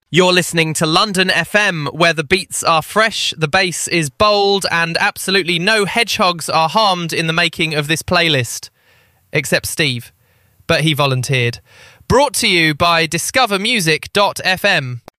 You're listening to London FM, where the beats are fresh, the bass is bold, and absolutely no hedgehogs are harmed in the making of this playlist. Except Steve. But he volunteered. Brought to you by discovermusic.fm.